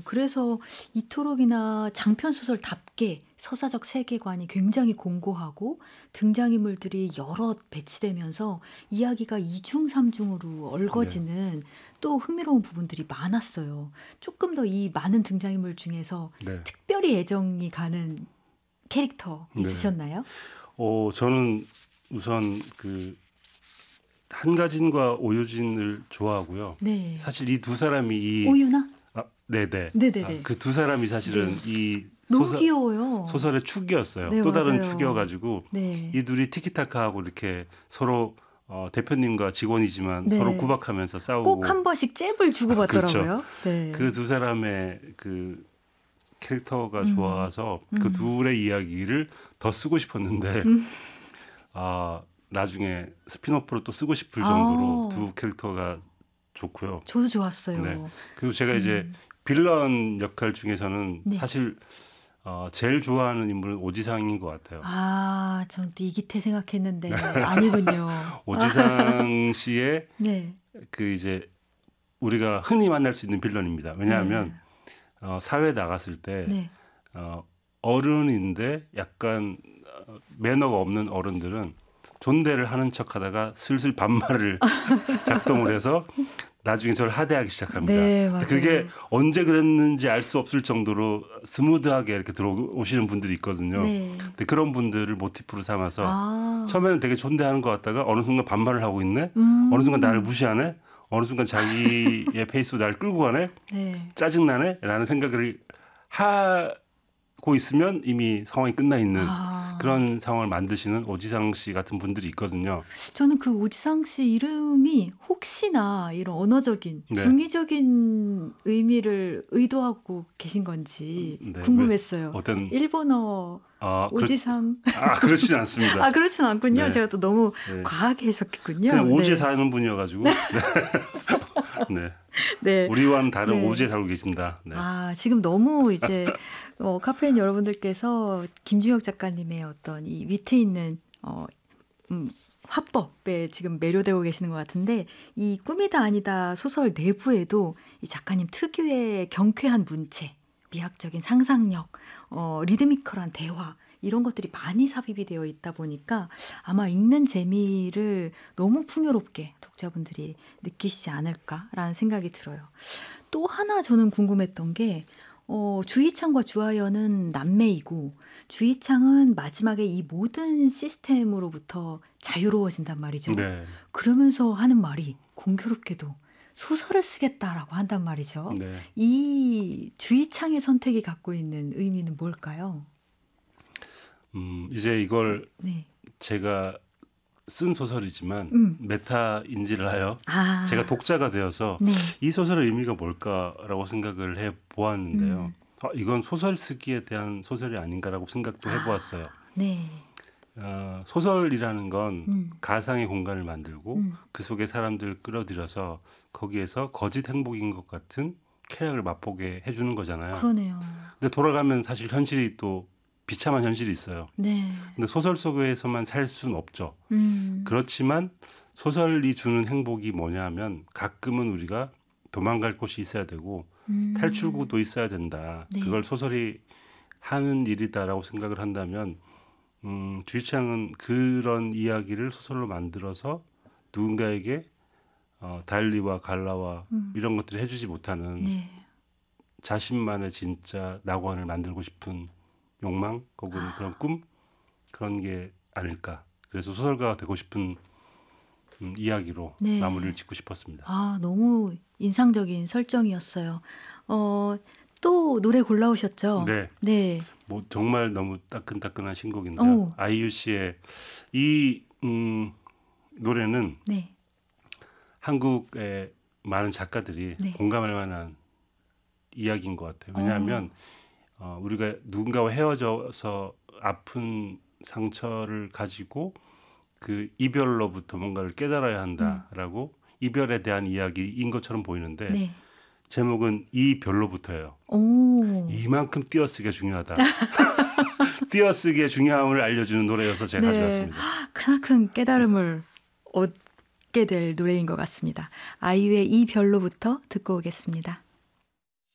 그래서 이토록이나 장편 소설답게 서사적 세계관이 굉장히 공고하고 등장인물들이 여럿 배치되면서 이야기가 이중삼중으로 네. 얽어지는 또 흥미로운 부분들이 많았어요. 조금 더 이 많은 등장인물 중에서 네. 특별히 애정이 가는 캐릭터 네. 있으셨나요? 저는 우선 그 한가진과 오유진을 좋아하하고요. 네. 사실 이 두 사람이 오유나? 네네. 네네네. 그 두 사람이 사실은 네. 이 너무 귀여워요. 소설의 축이었어요. 네, 또 다른 맞아요. 축이어가지고 네. 이 둘이 티키타카하고 이렇게 서로 대표님과 직원이지만 네. 서로 구박하면서 싸우고 꼭 한 번씩 잽을 주고받더라고요. 그렇죠. 네. 그 두 사람의 그 캐릭터가 좋아서 그 둘의 이야기를 더 쓰고 싶었는데 나중에 스피노프로 또 쓰고 싶을 정도로 두 캐릭터가 좋고요. 저도 좋았어요. 네. 그리고 제가 이제 빌런 역할 중에서는 네. 사실 제일 좋아하는 인물은 오지상인 것 같아요. 전 또 이기태 생각했는데 아니군요. 오지상 씨의 네. 그 이제 우리가 흔히 만날 수 있는 빌런입니다. 왜냐하면 사회에 나갔을 때 네. 어른인데 약간 매너가 없는 어른들은 존대를 하는 척하다가 슬슬 반말을 작동을 해서 나중에 저를 하대하기 시작합니다. 네, 맞아요. 그게 언제 그랬는지 알 수 없을 정도로 스무드하게 이렇게 들어오시는 분들이 있거든요. 네. 근데 그런 분들을 모티프로 삼아서 처음에는 되게 존대하는 것 같다가 어느 순간 반말을 하고 있네. 어느 순간 나를 무시하네. 어느 순간 자기의 페이스로 나를 끌고 가네. 네. 짜증나네. 라는 생각을 하고 있으면 이미 상황이 끝나 있는 그런 상황을 만드시는 오지상 씨 같은 분들이 있거든요. 저는 그 오지상 씨 이름이 혹시나 이런 언어적인 네. 중의적인 의미를 의도하고 계신 건지 네, 궁금했어요. 어떤 일본어 오지상. 그렇진 않습니다. 그렇진 않군요. 네. 제가 또 너무 네. 과하게 해석했군요. 그냥 오지에 네. 사는 분이어가지고. 네. 네. 우리와는 다른 네. 오지에 살고 계신다. 네. 지금 너무 이제 카페인 여러분들께서 김준혁 작가님의 어떤 이 위트 있는 화법에 지금 매료되고 계시는 것 같은데 이 꿈이다 아니다 소설 내부에도 이 작가님 특유의 경쾌한 문체, 미학적인 상상력, 리드미컬한 대화 이런 것들이 많이 삽입이 되어 있다 보니까 아마 읽는 재미를 너무 풍요롭게 독자분들이 느끼시지 않을까라는 생각이 들어요. 또 하나 저는 궁금했던 게 주희창과 주하연은 남매이고 주희창은 마지막에 이 모든 시스템으로부터 자유로워진단 말이죠. 네. 그러면서 하는 말이 공교롭게도 소설을 쓰겠다라고 한단 말이죠. 네. 이 주희창의 선택이 갖고 있는 의미는 뭘까요? 이제 이걸 네. 제가 쓴 소설이지만 메타 인지를 하여 제가 독자가 되어서 네. 이 소설의 의미가 뭘까라고 생각을 해보았는데요. 이건 소설 쓰기에 대한 소설이 아닌가라고 생각도 해보았어요. 네. 소설이라는 건 가상의 공간을 만들고 그 속에 사람들을 끌어들여서 거기에서 거짓 행복인 것 같은 쾌락을 맛보게 해주는 거잖아요. 그러네요. 근데 돌아가면 사실 현실이 또 비참한 현실이 있어요. 네. 근데 소설 속에서만 살 수는 없죠. 그렇지만 소설이 주는 행복이 뭐냐면 가끔은 우리가 도망갈 곳이 있어야 되고 탈출구도 있어야 된다. 네. 그걸 소설이 하는 일이다라고 생각을 한다면 주희창은 그런 이야기를 소설로 만들어서 누군가에게 달리와 갈라와 이런 것들을 해주지 못하는 네. 자신만의 진짜 낙원을 만들고 싶은 욕망 혹은 그런 꿈 그런 게 아닐까. 그래서 소설가가 되고 싶은 이야기로 네. 마무리를 짓고 싶었습니다. 너무 인상적인 설정이었어요. 또 노래 골라오셨죠? 네. 네. 뭐 정말 너무 따끈따끈한 신곡인데요. 아이유 씨의 이 노래는 네. 한국의 많은 작가들이 네. 공감할 만한 이야기인 것 같아요. 왜냐하면 우리가 누군가와 헤어져서 아픈 상처를 가지고 그 이별로부터 뭔가를 깨달아야 한다라고 이별에 대한 이야기인 것처럼 보이는데 네. 제목은 이 별로부터예요. 이만큼 띄어쓰기가 중요하다. 띄어쓰기의 중요함을 알려주는 노래여서 제가 가져왔습니다. 크나큰 깨달음을 얻게 될 노래인 것 같습니다. 아이유의 이 별로부터 듣고 오겠습니다.